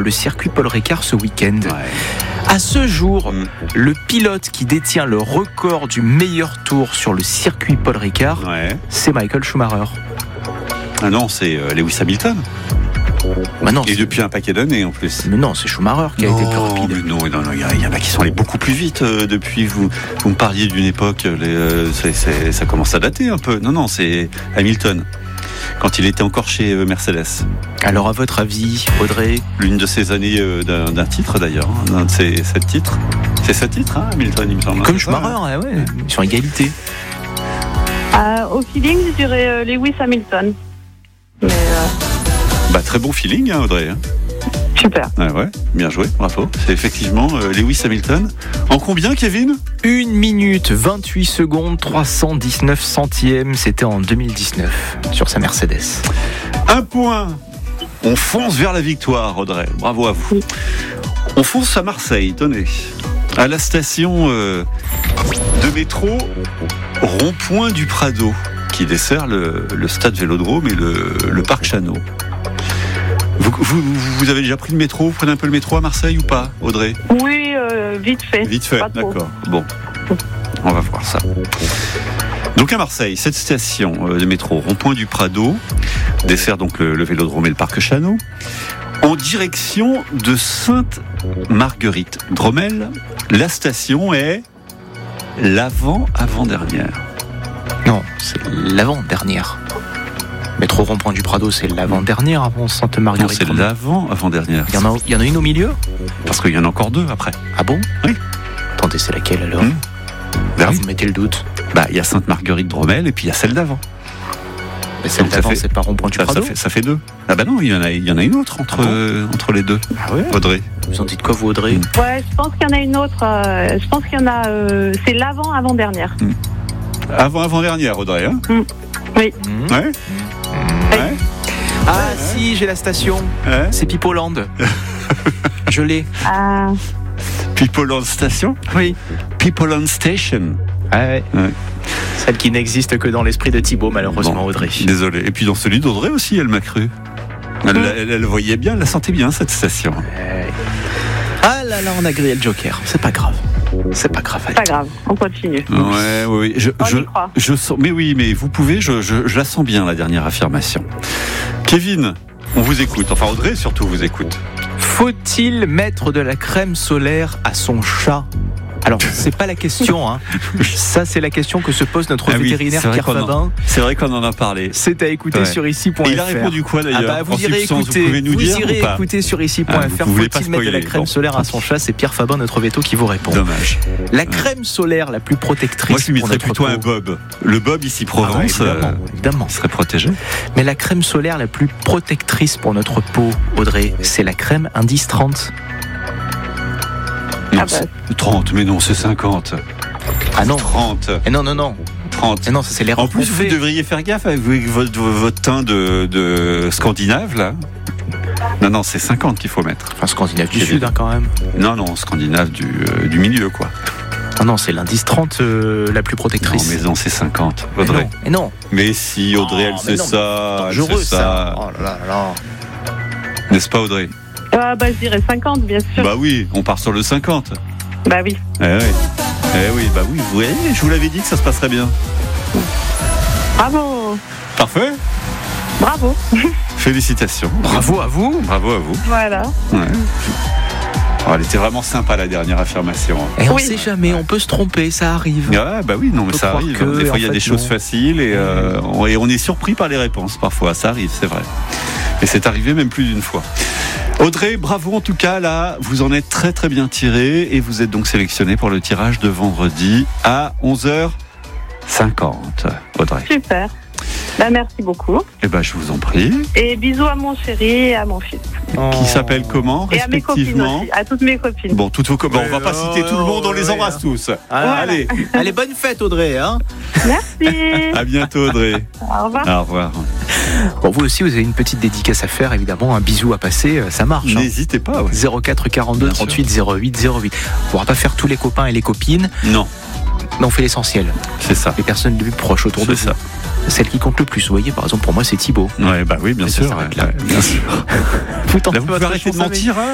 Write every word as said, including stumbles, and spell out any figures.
le circuit Paul Ricard ce week-end. Ouais. À ce jour, Mm. le pilote qui détient le record du meilleur tour sur le circuit Paul Ricard, Ouais. c'est Michael Schumacher. Ah non, c'est euh, Lewis Hamilton. Bah non, Et c'est- depuis un paquet d'années en plus. mais non, c'est Schumacher qui a été plus rapide. mais non, non, non, il y, a- il y en a qui sont allés beaucoup plus vite euh, depuis. Vous, vous me parliez d'une époque, les, euh, c'est- c'est- ça commence à dater un peu. Non, non, c'est Hamilton. Quand il était encore chez euh, Mercedes. Alors à votre avis, Audrey, L'une de ces années euh, d'un, d'un titre d'ailleurs, hein, d'un de ces sept titres. C'est sept titres, hein, Hamilton, il me semble. comme C'est ça, Schumacher, hein. ouais, ouais, ils sont à égalité. Euh, au feeling, je dirais euh, Lewis Hamilton. Mais euh, Bah, très bon feeling, hein, Audrey. Hein. super. Ouais, ouais, bien joué, bravo. C'est effectivement euh, Lewis Hamilton. En combien, Kevin ? une minute vingt-huit secondes, trois cent dix-neuf centièmes, c'était en deux mille dix-neuf sur sa Mercedes. Un point. On fonce vers la victoire, Audrey. Bravo à vous. Oui. On fonce à Marseille, tenez. À la station euh, de métro Rond-Point du Prado, qui dessert le, le stade Vélodrome et le, le parc Chano. Vous, vous, vous avez déjà pris le métro ? Vous prenez un peu le métro à Marseille ou pas, Audrey ? Oui, euh, vite fait. Vite fait, Pas trop. d'accord. Bon, on va voir ça. Donc à Marseille, cette station euh, de métro Rond-Point du Prado dessert donc le, le Vélodrome et le parc Chano, en direction de Sainte-Marguerite-Dromel. La station est l'avant-avant-dernière. Non, c'est l'avant-dernière. Métro Rond-Point du Prado, c'est l'avant-dernière avant Non, Sainte-Marguerite. c'est l'avant-avant-dernière. Il y, en a, il y en a une au milieu ? Parce qu'il y en a encore deux après. Ah bon ? Oui. Attendez, c'est laquelle alors ? Hum. Ah, Bah oui. vous mettez le doute. Bah, il y a Sainte-Marguerite-Dromel et puis il y a celle d'avant. Mais celle Donc ça d'avant, fait- c'est pas Rond-Point du Ça, ça Prado ? fait, ça fait deux. Ah bah non, il y en a, il y en a une autre entre, Ah bon euh, entre les deux. Ah ouais ? Audrey. Vous en dites quoi, vous, Audrey ? Hum. Ouais, je pense qu'il y en a une autre. euh, je pense qu'il y en a. euh, c'est l'avant-avant-dernière. Avant-avant-dernière, Audrey. Hein Hum. ouais. Hum. Ouais. Ah si, j'ai la station. Ouais. C'est Pipoland. Je l'ai. Ah, People on Station. Oui. People on Station. Ah ouais. Ouais. Celle qui n'existe que dans l'esprit de Thibaut, malheureusement, Bon, Audrey. Désolé. Et puis dans celui d'Audrey aussi, elle m'a cru. Elle, elle, elle voyait bien, elle la sentait bien, cette station. Ouais. Ah là là, on a grillé le Joker. C'est pas grave. C'est pas grave. allez. pas grave, on continue. Ouais, oui, oui. Je, On je, y croit. je sens, mais oui, mais vous pouvez, je, je, je la sens bien, la dernière affirmation. Kevin, on vous écoute. Enfin, Audrey, surtout, vous écoute. Faut-il mettre de la crème solaire à son chat ? Alors, c'est pas la question, hein. Ça, c'est la question que se pose notre Ah oui, vétérinaire c'est vrai Pierre qu'on en- Fabin. C'est vrai qu'on en a parlé. C'est à écouter Ouais. sur ici point Et f r. il a répondu quoi Ah d'ailleurs bah, vous En irez substance, écouter, vous pouvez nous vous dire irez ou pas écouter sur ici Ah, point f vous- r. vous voulez pas Faut-il mettre de la spoiler, crème bon. solaire à son chat ? C'est Pierre Fabin, notre veto, qui vous répond. Dommage. La crème solaire la plus protectrice. Moi, je lui pour mettrais notre plutôt un peau. bob. Le bob ici Ah ouais, Provence évidemment, euh, évidemment. serait protégé. Mais la crème solaire la plus protectrice pour notre peau, Audrey, c'est la crème Indice trente. Non, Ah bah. c'est trente, mais non, c'est cinquante. Ah non. trente. Eh non, non, non. trente. Eh non, ça c'est l'erreur. En plus, qu'on vous fait. devriez faire gaffe avec votre, votre teint de, de scandinave, là. Non, non, c'est cinquante qu'il faut mettre. Enfin, Scandinave du C'est Sud, hein, quand même. Non, non, scandinave du, euh, du milieu, quoi. Ah non, c'est l'indice trente euh, la plus Non, protectrice. mais non, c'est cinquante, Mais Audrey. non, mais non. Mais si, Audrey, Oh, elle mais sait non, ça. Elle Dangereux, sait ça. Oh là là là. N'est-ce pas, Audrey? Ah, bah, je dirais cinquante, bien sûr. Bah oui, on part sur le cinquante. Bah oui. Eh oui, eh oui, bah oui, vous voyez, je vous l'avais dit que ça se passerait bien. Bravo. Parfait. Bravo. Félicitations. Bravo à vous. Bravo à vous. Voilà. Ouais. Oh, elle était vraiment sympa, la dernière affirmation. Et on Oui. sait jamais, on peut se tromper, ça arrive. Ah, bah oui, non, mais peut ça croire arrive. que, Des fois, en il y a fait, des choses non. faciles et, euh, on, et on est surpris par les réponses parfois. Ça arrive, c'est vrai. Et c'est arrivé même plus d'une fois. Audrey, bravo en tout cas, là, vous en êtes très très bien tiré et vous êtes donc sélectionné pour le tirage de vendredi à onze heures cinquante. Audrey. Super. Bah, merci beaucoup. Eh ben, je vous en prie. Et bisous à mon chéri et à mon fils. Qui s'appelle comment, Et à mes copines respectivement? aussi. À toutes mes copines. Bon, toutes vos copains. On va pas Ouais, citer tout le monde, on les ouais, embrasse tous. Ah, Allez, Allez, bonne fête, Audrey. Hein. Merci. à bientôt, Audrey. Au revoir. Au revoir. Bon, vous aussi, vous avez une petite dédicace à faire, évidemment. Un bisou à passer, euh, ça marche. Hein. N'hésitez pas. Ouais. zéro quatre quarante-deux Bien sûr. trente-huit zéro huit zéro huit. On pourra pas faire tous les copains et les copines, Non, mais on fait l'essentiel. c'est ça. Les personnes les plus proches autour de C'est vous. ça. Celle qui compte le plus. Vous voyez, par exemple, pour moi, c'est Thibaut. Ouais, bah oui, bien Et ça sûr. s'arrête ouais, là. ouais, bien sûr. Vous tentez Là, vous votre pouvez arrêter de chance avec. mentir, hein.